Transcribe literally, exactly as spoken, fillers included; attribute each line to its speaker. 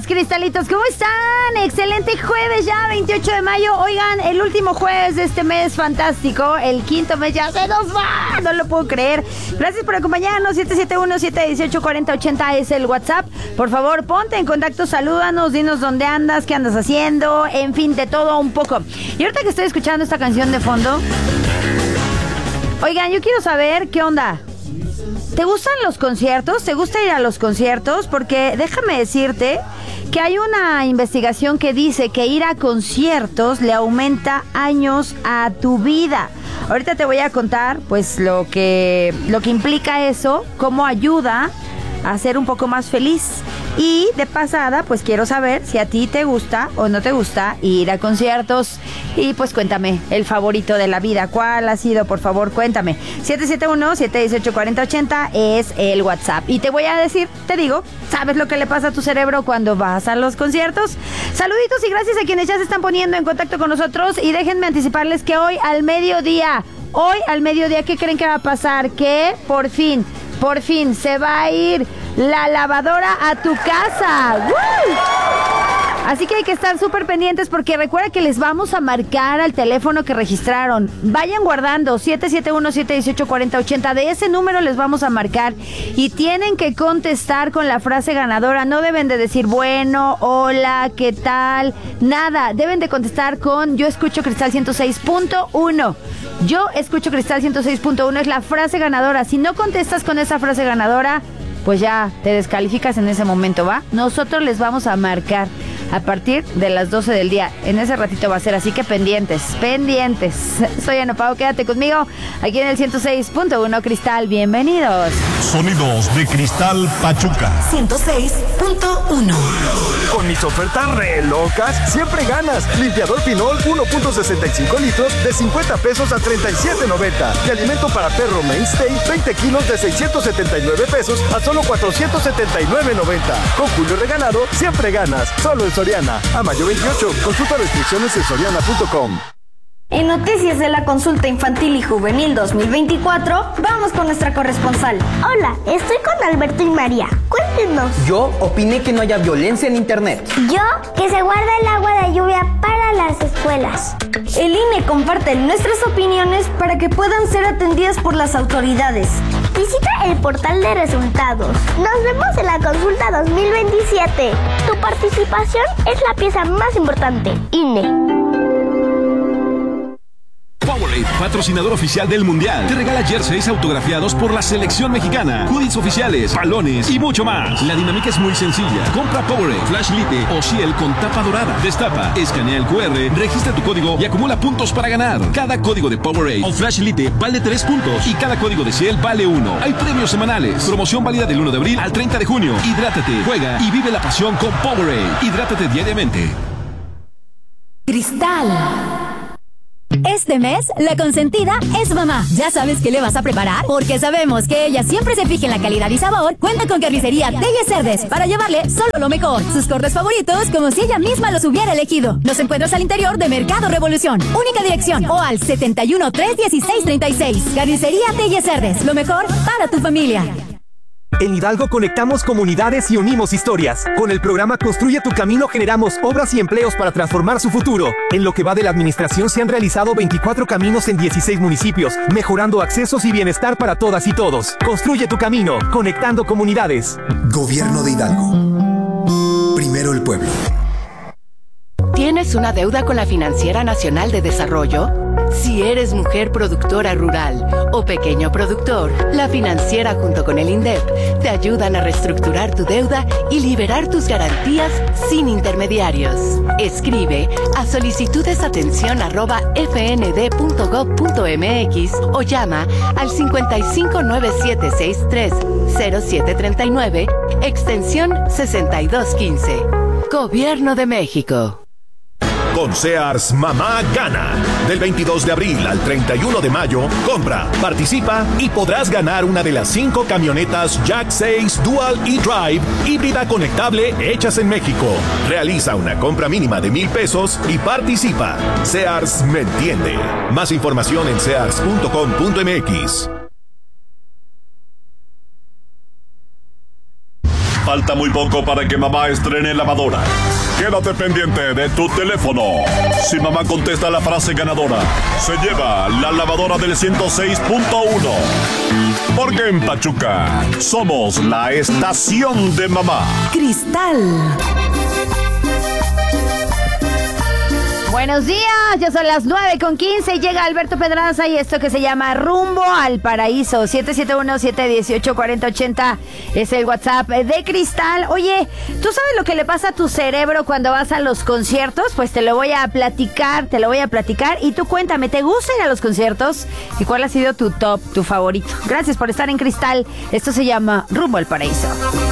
Speaker 1: cristalitos, ¿cómo están? Excelente jueves ya, veintiocho de mayo. Oigan, el último jueves de este mes fantástico. El quinto mes ya se nos va. No lo puedo creer. Gracias por acompañarnos. siete siete uno, siete uno ocho, cuatro cero ocho cero es el WhatsApp. Por favor, ponte en contacto, salúdanos, dinos dónde andas, qué andas haciendo. En fin, de todo un poco. Y ahorita que estoy escuchando esta canción de fondo, oigan, yo quiero saber qué onda. ¿Te gustan los conciertos? ¿Te gusta ir a los conciertos? Porque déjame decirte que hay una investigación que dice que ir a conciertos le aumenta años a tu vida. Ahorita te voy a contar pues lo que, lo que implica eso, cómo ayuda a ser un poco más feliz. Y de pasada, pues quiero saber si a ti te gusta o no te gusta ir a conciertos. Y pues cuéntame, el favorito de la vida, ¿cuál ha sido? Por favor, cuéntame. siete siete uno, siete uno ocho, cuatro cero ocho cero es el WhatsApp. Y te voy a decir, te digo, ¿sabes lo que le pasa a tu cerebro cuando vas a los conciertos? Saluditos y gracias a quienes ya se están poniendo en contacto con nosotros. Y déjenme anticiparles que hoy al mediodía, hoy al mediodía, ¿qué creen que va a pasar? Que por fin, por fin se va a ir la lavadora a tu casa. ¡Woo! Así que hay que estar súper pendientes porque recuerda que les vamos a marcar al teléfono que registraron. Vayan guardando siete siete uno, siete uno ocho, cuatro cero ocho cero. De ese número les vamos a marcar y tienen que contestar con la frase ganadora. No deben de decir bueno, hola, ¿qué tal? Nada. Deben de contestar con yo escucho Cristal ciento seis punto uno. Yo escucho Cristal ciento seis punto uno es la frase ganadora. Si no contestas con esa frase ganadora, pues ya te descalificas en ese momento, ¿va? Nosotros les vamos a marcar a partir de las doce del día. En ese ratito va a ser, así que pendientes, pendientes. Soy Ana Pao, quédate conmigo aquí en el ciento seis punto uno Cristal. Bienvenidos.
Speaker 2: Sonidos de Cristal Pachuca.
Speaker 3: ciento seis punto uno.
Speaker 4: Con mis ofertas re locas, siempre ganas. Limpiador Pinol uno punto sesenta y cinco litros de cincuenta pesos a treinta y siete noventa. Y alimento para perro Mainstay veinte kilos de seiscientos setenta y nueve pesos a solo cuatrocientos setenta y nueve noventa. Con Julio Regalado, siempre ganas. Solo en Soriana. A mayo veintiocho. Consulta restricciones en soriana punto com.
Speaker 5: En noticias de la consulta infantil y juvenil dos mil veinticuatro, vamos con nuestra corresponsal.
Speaker 6: Hola, estoy con Alberto y María. Cuéntenos.
Speaker 7: Yo opiné que no haya violencia en internet.
Speaker 6: Yo, que se guarda el agua de lluvia para las escuelas.
Speaker 5: El I N E comparte nuestras opiniones para que puedan ser atendidas por las autoridades.
Speaker 6: Visita el portal de resultados. Nos vemos en la consulta dos mil veintisiete. Tu participación es la pieza más importante. I N E.
Speaker 8: Powerade, patrocinador oficial del Mundial, te regala jerseys autografiados por la selección mexicana, hoodies oficiales, balones y mucho más. La dinámica es muy sencilla. Compra Powerade, Flash Lite o Ciel con tapa dorada. Destapa, escanea el cu erre, registra tu código y acumula puntos para ganar. Cada código de Powerade o Flash Lite vale tres puntos y cada código de Ciel vale uno. Hay premios semanales. Promoción válida del uno de abril al treinta de junio. Hidrátate, juega y vive la pasión con Powerade. Hidrátate diariamente.
Speaker 3: Cristal. Este mes, la consentida es mamá. ¿Ya sabes qué le vas a preparar? Porque sabemos que ella siempre se fija en la calidad y sabor. Cuenta con Carnicería Telles Cerdes para llevarle solo lo mejor. Sus cortes favoritos como si ella misma los hubiera elegido. Nos encuentras al interior de Mercado Revolución. Única dirección o al setenta y uno, tres dieciséis, treinta y seis. Carnicería Telles Cerdes. Lo mejor para tu familia.
Speaker 9: En Hidalgo conectamos comunidades y unimos historias. Con el programa Construye tu Camino generamos obras y empleos para transformar su futuro. En lo que va de la administración se han realizado veinticuatro caminos en dieciséis municipios, mejorando accesos y bienestar para todas y todos. Construye tu camino, conectando comunidades.
Speaker 10: Gobierno de Hidalgo. Primero el pueblo.
Speaker 11: ¿Tienes una deuda con la Financiera Nacional de Desarrollo? Si eres mujer productora rural o pequeño productor, la Financiera junto con el INDEP te ayudan a reestructurar tu deuda y liberar tus garantías sin intermediarios. Escribe a solicitudesatención arroba fnd.gov.mx o llama al cincuenta y cinco, nueve siete seis tres, cero siete treinta y nueve, extensión sesenta y dos quince. Gobierno de México.
Speaker 2: Con Sears, mamá gana. Del veintidós de abril al treinta y uno de mayo, compra, participa y podrás ganar una de las cinco camionetas Jack seis Dual E-Drive híbrida conectable hechas en México. Realiza una compra mínima de mil pesos y participa. Sears me entiende. Más información en sears punto com punto m x.
Speaker 12: falta muy poco para que mamá estrene lavadora. Quédate pendiente de tu teléfono. Si mamá contesta la frase ganadora, se lleva la lavadora del ciento seis punto uno. Porque en Pachuca somos la estación de mamá.
Speaker 3: Cristal.
Speaker 1: Buenos días, ya son las nueve con quince y llega Alberto Pedraza y esto que se llama Rumbo al Paraíso. siete siete uno, siete uno ocho, cuatro cero ocho cero es el WhatsApp de Cristal. Oye, ¿tú sabes lo que le pasa a tu cerebro cuando vas a los conciertos? Pues te lo voy a platicar, te lo voy a platicar. Y tú cuéntame, ¿te gusta ir a los conciertos? ¿Y cuál ha sido tu top, tu favorito? Gracias por estar en Cristal. Esto se llama Rumbo al Paraíso.